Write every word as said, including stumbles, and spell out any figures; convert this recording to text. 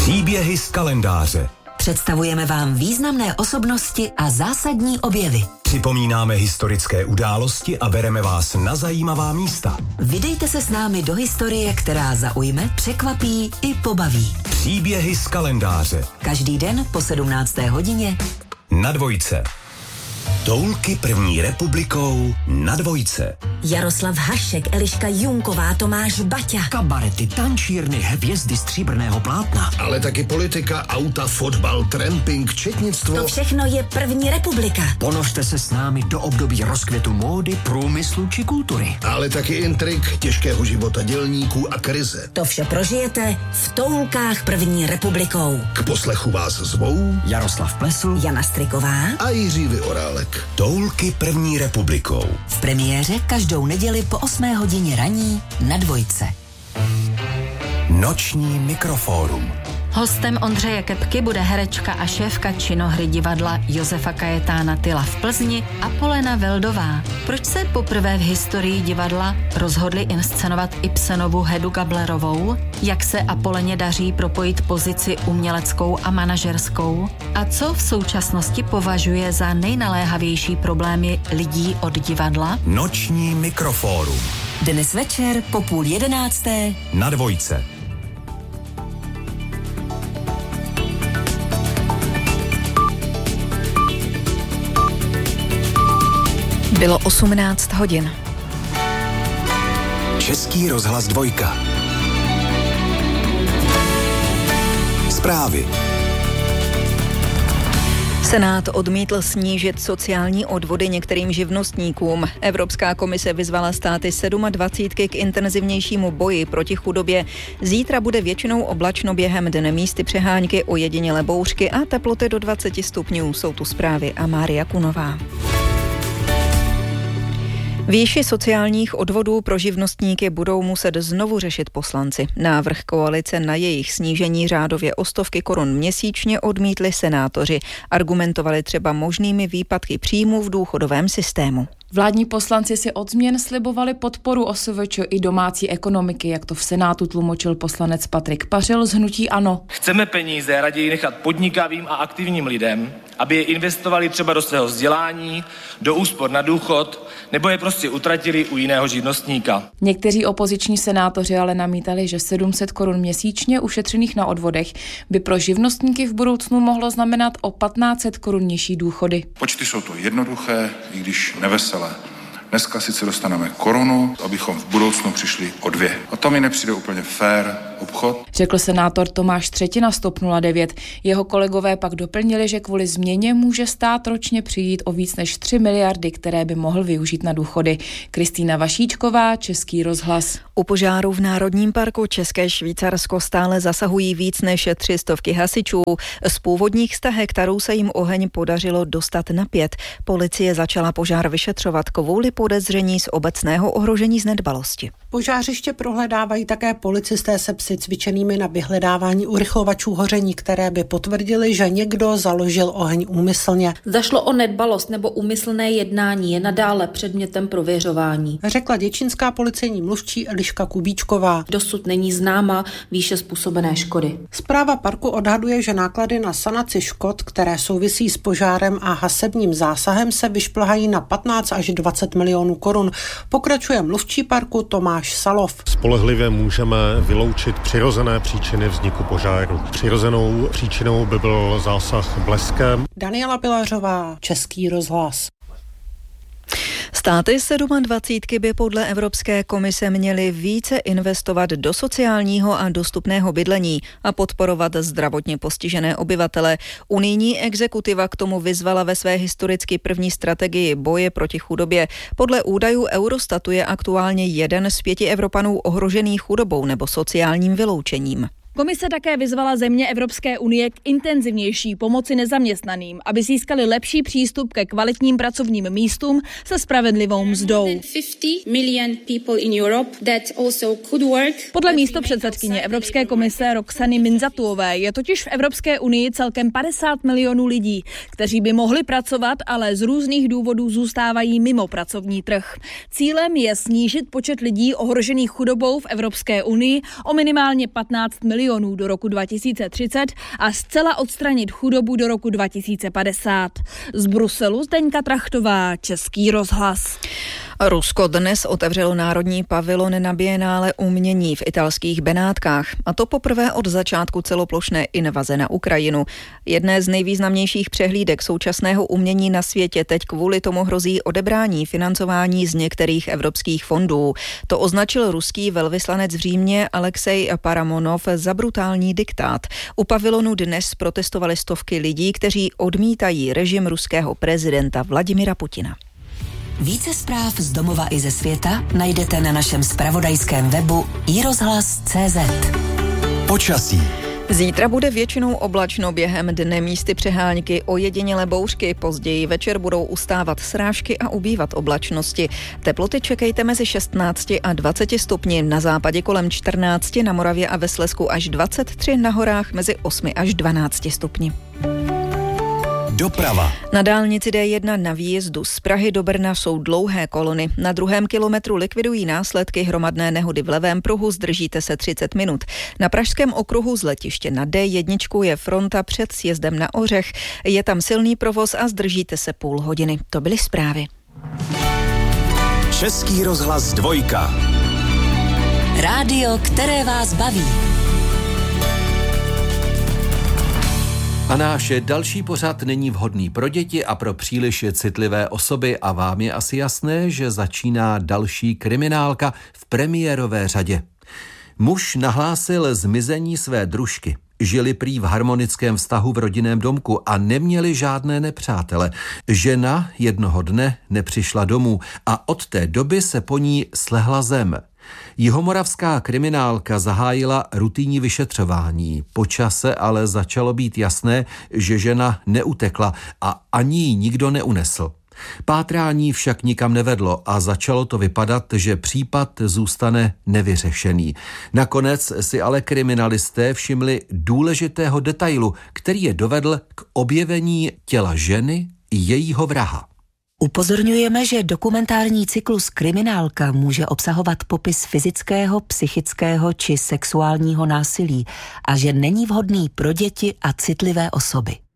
Příběhy z kalendáře. Představujeme vám významné osobnosti a zásadní objevy. Připomínáme historické události a bereme vás na zajímavá místa. Vydejte se s námi do historie, která zaujme, překvapí i pobaví. Příběhy z kalendáře. Každý den po sedmnácté hodině Na Dvojce. Toulky první republikou na Dvojce. Jaroslav Hašek, Eliška Junková, Tomáš Baťa. Kabarety, tančírny, hvězdy stříbrného plátna. Ale taky politika, auta, fotbal, tramping, četnictvo. To všechno je první republika. Ponožte se s námi do období rozkvětu módy, průmyslu či kultury. Ale taky intrik, těžkého života dělníků a krize. To vše prožijete v Toulkách první republikou. K poslechu vás zvou Jaroslav Plesl, Jana Striková a Jiří Vyorálek. Toulky první republikou. V premiéře každou neděli po osmé hodině raní na Dvojce. Noční mikrofórum. Hostem Ondřeje Kepky bude herečka a šéfka činohry divadla Josefa Kajetána Tyla v Plzni Apolena Veldová. Proč se poprvé v historii divadla rozhodli inscenovat Ibsenovu Hedu Gablerovou? Jak se Apoleně daří propojit pozici uměleckou a manažerskou? A co v současnosti považuje za nejnaléhavější problémy lidí od divadla? Noční mikrofórum. Dnes večer po půl jedenácté Na Dvojce. Bylo osmnáct hodin. Český rozhlas Dvojka. Zprávy. Senát odmítl snížit sociální odvody některým živnostníkům. Evropská komise vyzvala státy dvacítky k intenzivnějšímu boji proti chudobě. Zítra bude většinou oblačno, během dne místy přehánky, ojedinělé bouřky a teploty do dvacet stupňů. Jsou tu zprávy a Mária Kunová. Výši sociálních odvodů pro živnostníky budou muset znovu řešit poslanci. Návrh koalice na jejich snížení řádově o stovky korun měsíčně odmítli senátoři. Argumentovali třeba možnými výpadky příjmů v důchodovém systému. Vládní poslanci si od změn slibovali podporu O S V Č i domácí ekonomiky, jak to v Senátu tlumočil poslanec Patrik Pařil z hnutí ANO. Chceme peníze raději nechat podnikavým a aktivním lidem, aby je investovali třeba do svého vzdělání, do úspor na důchod, nebo je prostě utratili u jiného živnostníka. Někteří opoziční senátoři ale namítali, že sedm set korun měsíčně ušetřených na odvodech by pro živnostníky v budoucnu mohlo znamenat o patnáct set korun nižší důchody. Počty jsou to jednoduché, i když neveselé. Dneska sice dostaneme korunu, abychom v budoucnu přišli o dvě. A to mi nepřijde úplně fér obchod. Řekl senátor Tomáš Třetina z TOP nula devět. Jeho kolegové pak doplnili, že kvůli změně může stát ročně přijít o víc než tři miliardy, které by mohl využít na důchody. Kristýna Vašíčková, Český rozhlas. U požáru v Národním parku České Švýcarsko stále zasahují víc než tři stovky hasičů. Z původních sta hektarů se jim oheň podařilo dostat na pět. Policie začala požár vyšetřovat kvůli podezření z obecného ohrožení z nedbalosti. Požářiště prohledávají také policisté se psy cvičenými na vyhledávání urychlovačů hoření, které by potvrdili, že někdo založil oheň úmyslně. Zda šlo o nedbalost nebo úmyslné jednání, je nadále předmětem prověřování, řekla děčínská policejní mluvčí Eliška Kubíčková. Dosud není známa výše způsobené škody. Správa parku odhaduje, že náklady na sanaci škod, které souvisí s požárem a hasebním zásahem, se vyšplhají na patnáct až dvacet milionů korun. Pokračuje mluvčí parku Tomáš Salov. Spolehlivě můžeme vyloučit přirozené příčiny vzniku požáru. Přirozenou příčinou by byl zásah bleskem. Daniela Pilařová, Český rozhlas. Státy dvacítky by podle Evropské komise měly více investovat do sociálního a dostupného bydlení a podporovat zdravotně postižené obyvatele. Unijní exekutiva k tomu vyzvala ve své historicky první strategii boje proti chudobě. Podle údajů Eurostatu je aktuálně jeden z pěti Evropanů ohrožený chudobou nebo sociálním vyloučením. Komise také vyzvala země Evropské unie k intenzivnější pomoci nezaměstnaným, aby získali lepší přístup ke kvalitním pracovním místům se spravedlivou mzdou. Podle místopředsedkyně Evropské komise Roxany Minzatuové je totiž v Evropské unii celkem padesát milionů lidí, kteří by mohli pracovat, ale z různých důvodů zůstávají mimo pracovní trh. Cílem je snížit počet lidí ohrožených chudobou v Evropské unii o minimálně patnáct milionů milionů do roku dva tisíce třicet a zcela odstranit chudobu do roku dva tisíce padesát. Z Bruselu Zdeňka Trachtová, Český rozhlas. Rusko dnes otevřelo národní pavilon na Bienále umění v italských Benátkách. A to poprvé od začátku celoplošné invaze na Ukrajinu. Jedné z nejvýznamnějších přehlídek současného umění na světě teď kvůli tomu hrozí odebrání financování z některých evropských fondů. To označil ruský velvyslanec v Římě Alexej Paramonov za brutální diktát. U pavilonu dnes protestovali stovky lidí, kteří odmítají režim ruského prezidenta Vladimira Putina. Více zpráv z domova i ze světa najdete na našem zpravodajském webu i rozhlas tečka cé zet. Počasí. Zítra bude většinou oblačno, během dne místy přehánky, ojedinělé bouřky, později večer budou ustávat srážky a ubývat oblačnosti. Teploty čekejte mezi šestnácti a dvaceti stupni, na západě kolem čtrnácti, na Moravě a ve Slezsku až dvacet tři, na horách mezi osmi až dvanácti stupni. Doprava. Na dálnici D jedna na výjezdu z Prahy do Brna jsou dlouhé kolony. Na druhém kilometru likvidují následky hromadné nehody v levém pruhu, zdržíte se třicet minut. Na pražském okruhu z letiště na D jedna je fronta před sjezdem na Ořech. Je tam silný provoz a zdržíte se půl hodiny. To byly zprávy. Český rozhlas dvojka. Rádio, které vás baví. A náš další pořad není vhodný pro děti a pro příliš citlivé osoby a vám je asi jasné, že začíná další kriminálka v premiérové řadě. Muž nahlásil zmizení své družky. Žili prý v harmonickém vztahu v rodinném domku a neměli žádné nepřátele. Žena jednoho dne nepřišla domů a od té doby se po ní slehla zem. Jihomoravská kriminálka zahájila rutinní vyšetřování. Po čase ale začalo být jasné, že žena neutekla a ani ji nikdo neunesl. Pátrání však nikam nevedlo a začalo to vypadat, že případ zůstane nevyřešený. Nakonec si ale kriminalisté všimli důležitého detailu, který je dovedl k objevení těla ženy i jejího vraha. Upozorňujeme, že dokumentární cyklus Kriminálka může obsahovat popis fyzického, psychického či sexuálního násilí a že není vhodný pro děti a citlivé osoby.